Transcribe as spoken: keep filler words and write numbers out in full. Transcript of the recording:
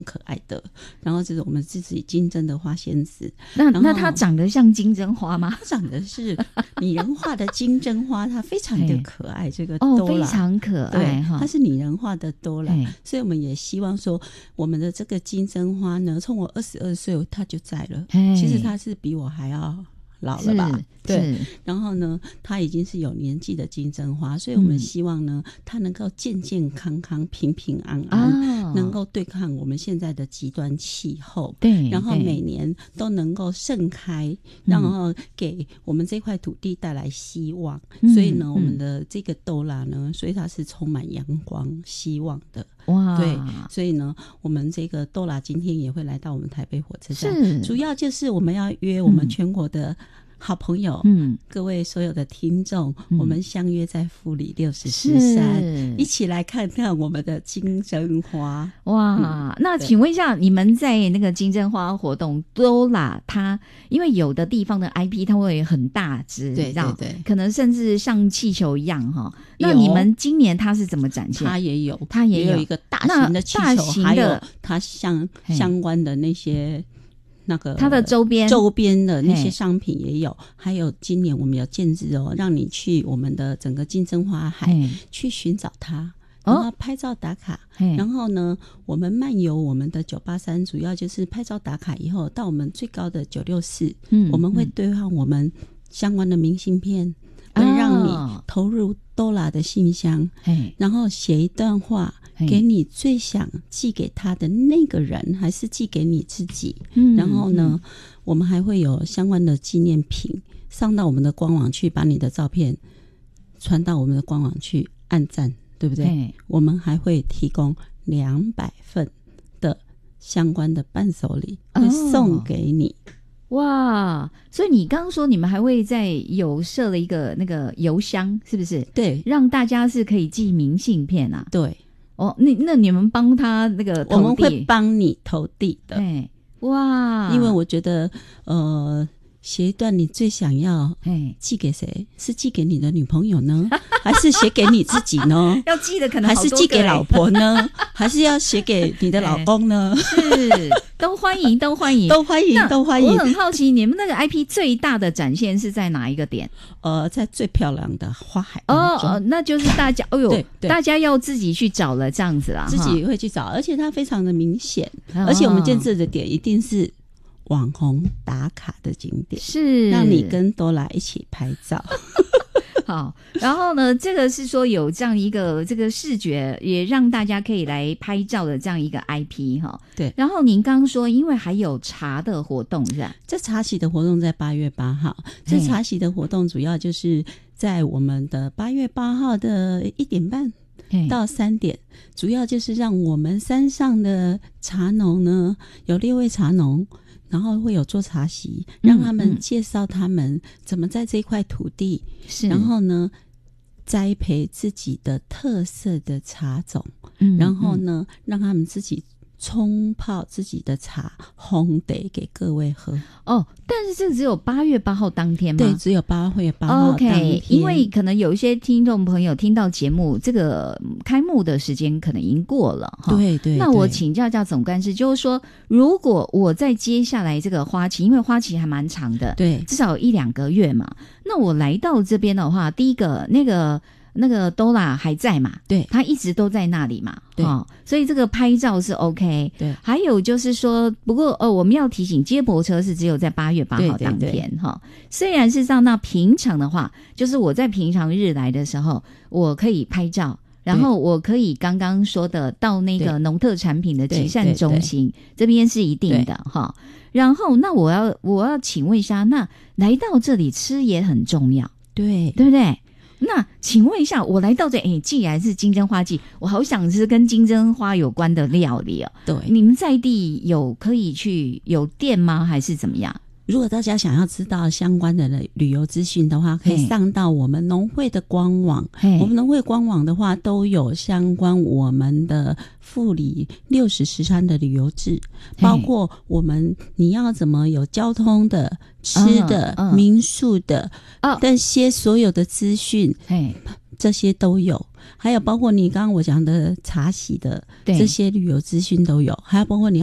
可爱的，然后这是我们自己金针的花仙子。 那那它长得像金针花吗？ 它长得是拟人化的金针花，它非常的可爱。这个哦， 多啦非常可爱哈， 它是拟人化的多啦，所以我们也希望说，我们的这个金针花呢，从我二十二岁它就在了，其实它是比我还要老了吧？对，然后呢，它已经是有年纪的金针花，所以我们希望呢，嗯、它能够健健康康、平平安安，哦、能够对抗我们现在的极端气候。 对， 然后每年都能够盛开，然后给我们这块土地带来希望。嗯、所以呢，我们的这个豆拉呢，所以它是充满阳光、希望的。 哇， 对，所以呢，我们这个豆拉今天也会来到我们台北火车站，主要就是我们要约我们全国的好朋友，嗯，各位所有的听众，嗯、我们相约在富里六十四山，一起来看看我们的金针花。 哇，嗯、那请问一下，你们在那个金针花活动多啦，它因为有的地方的 I P 它会很大只， 对对对， 可能甚至像气球一样哈。那你们今年它是怎么展现？ 它也有， 它也有, 也有一个大型的气球，还有它相相关的那些。那个它的周边周边的那些商品也有，还有今年我们有建制哦，让你去我们的整个金针花海去寻找它，然后拍照打卡，然后呢，我们漫游我们的九八三，主要就是拍照打卡以后到我们最高的九六四，嗯，我们会兑换我们相关的明信片，会让你投入多拉的信箱，然后写一段话。给你最想寄给他的那个人，还是寄给你自己？嗯，然后呢，嗯、我们还会有相关的纪念品上到我们的官网去，把你的照片传到我们的官网去按赞，对不对？我们还会提供两百份的相关的伴手礼，会送给你。 哦、哇！所以你刚刚说你们还会在有设了一个那个邮箱，是不是？ 对， 让大家是可以寄明信片啊。 对。 哦，那那你们帮他那个投递， 我们会帮你投递的。 哎，哇！ 因为我觉得，呃，写一段你最想要寄给谁？是寄给你的女朋友呢，还是写给你自己呢？ 要寄的可能好多个，还是寄给老婆呢？还是要写给你的老公呢？ 是，都欢迎，都欢迎， 都欢迎，都欢迎。 我很好奇，你们那个 I P 最大的展现是在哪一个点？ 呃，在最漂亮的花海当中。 哦，那就是大家，哎呦，大家要自己去找了，这样子啦， 自己会去找，而且它非常的明显，哦、而且我们建设的点一定是网红打卡的景点， 是让你跟多拉一起拍照。 好，然后呢，这个是说有这样一个这个视觉，也让大家可以来拍照的这样一个 I P 哈。 对。 然后您刚刚说，因为还有茶的活动是吧？ 这茶席的活动在八月八号。这茶席的活动主要就是在我们的八月八号的一点半到三点，主要就是让我们山上的茶农呢，有六位茶农。然后会有做茶席，让他们介绍他们怎么在这一块土地， 是、嗯， 然后呢，栽培自己的特色的茶种， 嗯， 然后呢，让他们自己冲泡自己的茶，烘焙给各位喝。 哦，但是这只有八月八号当天吗？ 对，只有八月八号当天。 OK， 因为可能有一些听众朋友听到节目，这个开幕的时间可能已经过了哈。 对 对, 对。 那我请教一下总干事，就是说，如果我在接下来这个花期，因为花期还蛮长的， 对， 至少有一两个月嘛。那我来到这边的话，第一个那个。那个多拉还在嘛？ 对， 他一直都在那里嘛。 对、 哦，所以这个拍照是 OK。 对， 还有就是说，不过呃，我们要提醒，接驳车是只有在八月八号当天哈。虽然是上到平常的话，就是我在平常日来的时候，我可以拍照，然后我可以刚刚说的到那个农特产品的集散中心这边是一定的哈。然后，那我要我要请问一下，那来到这里吃也很重要， 对对不对？那请问一下，我来到这，哎，既然是金针花季，我好想吃跟金针花有关的料理哦。 对， 你们在地有可以去有店吗？还是怎么样？ 如果大家想要知道相关的旅游资讯的话，可以上到我们农会的官网。我们农会官网的话，都有相关我们的富里六十石山的旅游志，包括我们你要怎么有交通的、吃的、嗯嗯、民宿的、哦、这些所有的资讯，这些都有。 还有包括你刚刚我讲的茶席的这些旅游资讯都有，还有包括你